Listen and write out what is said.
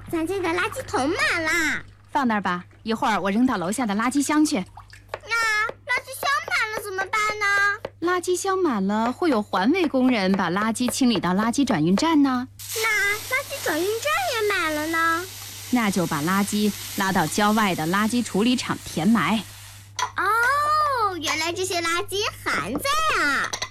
咱家的垃圾桶满了。 放那儿吧，一会儿我扔到楼下的垃圾箱去。 那垃圾箱满了怎么办呢？ 垃圾箱满了，会有环卫工人把垃圾清理到垃圾转运站呢。 那垃圾转运站也满了呢？ 那就把垃圾拉到郊外的垃圾处理厂填埋。 哦，原来这些垃圾还在啊！